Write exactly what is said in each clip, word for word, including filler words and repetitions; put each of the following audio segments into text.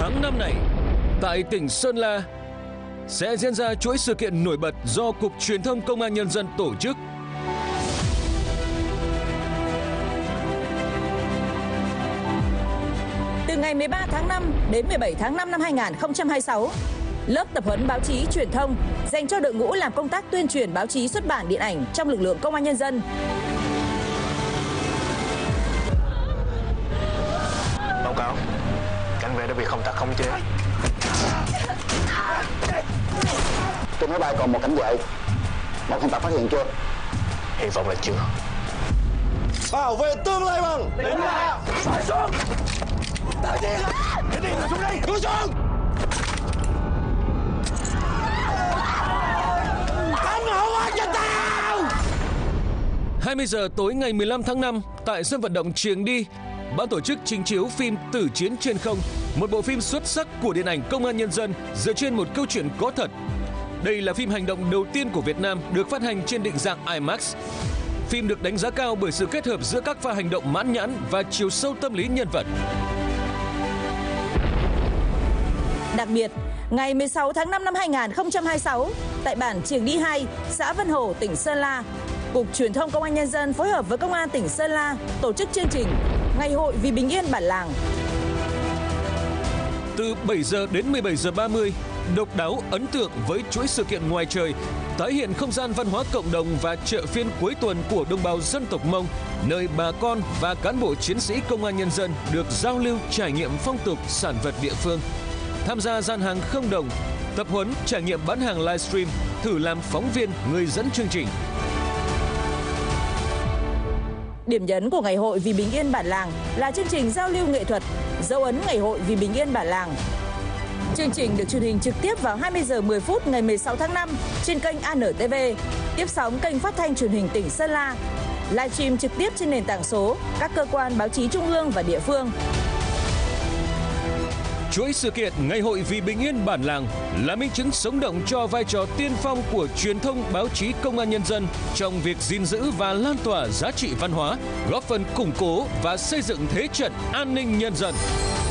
tháng năm này, tại tỉnh Sơn La sẽ diễn ra chuỗi sự kiện nổi bật do Cục Truyền thông Công an Nhân dân tổ chức. Từ ngày mười ba tháng năm đến mười bảy tháng năm năm hai nghìn không trăm hai mươi sáu, lớp tập huấn báo chí truyền thông dành cho đội ngũ làm công tác tuyên truyền báo chí xuất bản điện ảnh trong lực lượng Công an Nhân dân. Báo cáo, cảnh vệ đã bị không tặc khống chế. Trên máy bay còn một cảnh vệ, một không tặc phát hiện chưa? Hy vọng là chưa. Bảo vệ tương lai bằng lính nào phải xuống. Tự nhiên cái gì xuống đây, cứ xuống. Cánh hậu ai cho tao. hai mươi giờ tối ngày mười lăm tháng năm tại sân vận động Trường Đi, ban tổ chức trình chiếu phim Tử Chiến Trên Không, một bộ phim xuất sắc của điện ảnh Công an Nhân dân dựa trên một câu chuyện có thật. Đây là phim hành động đầu tiên của Việt Nam được phát hành trên định dạng IMAX. Phim được đánh giá cao bởi sự kết hợp giữa các pha hành động mãn nhãn và chiều sâu tâm lý nhân vật. Đặc biệt, ngày mười sáu tháng năm năm hai nghìn không trăm hai mươi sáu, tại bản Trường Đi hai, xã Vân Hồ, tỉnh Sơn La, Cục Truyền thông Công an Nhân dân phối hợp với Công an tỉnh Sơn La tổ chức chương trình Ngày hội vì bình yên bản làng. Từ bảy giờ đến mười bảy giờ ba mươi, độc đáo ấn tượng với chuỗi sự kiện ngoài trời, tái hiện không gian văn hóa cộng đồng và chợ phiên cuối tuần của đồng bào dân tộc Mông, nơi bà con và cán bộ chiến sĩ Công an Nhân dân được giao lưu trải nghiệm phong tục sản vật địa phương, tham gia gian hàng không đồng, tập huấn trải nghiệm bán hàng livestream, thử làm phóng viên người dẫn chương trình. Điểm nhấn của Ngày hội vì bình yên bản làng là chương trình giao lưu nghệ thuật Dấu ấn Ngày hội vì bình yên bản làng. Chương trình được truyền hình trực tiếp vào hai mươi giờ mười phút ngày mười sáu tháng năm trên kênh a en tê vê, tiếp sóng kênh phát thanh truyền hình tỉnh Sơn La, livestream trực tiếp trên nền tảng số các cơ quan báo chí trung ương và địa phương. Chuỗi sự kiện Ngày hội vì bình yên bản làng là minh chứng sống động cho vai trò tiên phong của truyền thông báo chí Công an Nhân dân trong việc gìn giữ và lan tỏa giá trị văn hóa, góp phần củng cố và xây dựng thế trận an ninh nhân dân.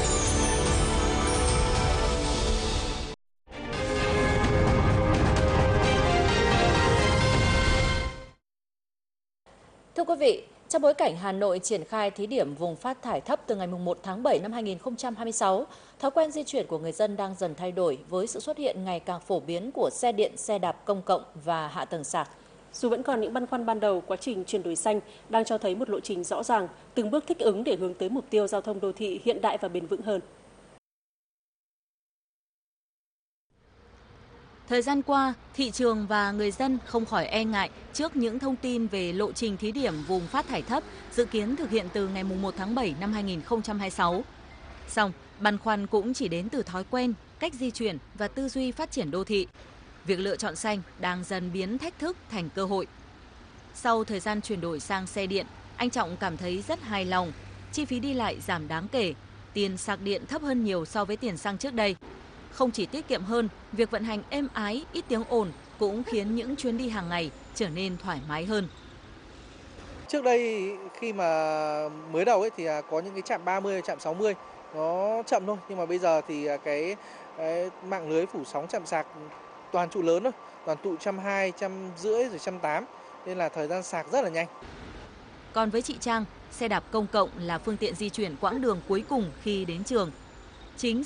Thưa quý vị, trong bối cảnh Hà Nội triển khai thí điểm vùng phát thải thấp từ ngày mùng một tháng bảy năm hai nghìn không trăm hai mươi sáu, thói quen di chuyển của người dân đang dần thay đổi với sự xuất hiện ngày càng phổ biến của xe điện, xe đạp công cộng và hạ tầng sạc. Dù vẫn còn những băn khoăn ban đầu, quá trình chuyển đổi xanh đang cho thấy một lộ trình rõ ràng, từng bước thích ứng để hướng tới mục tiêu giao thông đô thị hiện đại và bền vững hơn. Thời gian qua, thị trường và người dân không khỏi e ngại trước những thông tin về lộ trình thí điểm vùng phát thải thấp dự kiến thực hiện từ ngày mùng một tháng bảy năm hai nghìn không trăm hai mươi sáu. Song, băn khoăn cũng chỉ đến từ thói quen, cách di chuyển và tư duy phát triển đô thị. Việc lựa chọn xanh đang dần biến thách thức thành cơ hội. Sau thời gian chuyển đổi sang xe điện, anh Trọng cảm thấy rất hài lòng. Chi phí đi lại giảm đáng kể, tiền sạc điện thấp hơn nhiều so với tiền xăng trước đây. Không chỉ tiết kiệm hơn, việc vận hành êm ái, ít tiếng ồn cũng khiến những chuyến đi hàng ngày trở nên thoải mái hơn. Trước đây khi mà mới đầu ấy thì có những cái trạm ba mươi, trạm sáu mươi nó chậm thôi, nhưng mà bây giờ thì cái, cái mạng lưới phủ sóng trạm sạc toàn trụ lớn thôi, toàn tụ một trăm hai mươi, một trăm rưỡi rồi một trăm tám mươi, nên là thời gian sạc rất là nhanh. Còn với chị Trang, xe đạp công cộng là phương tiện di chuyển quãng đường cuối cùng khi đến trường. Chính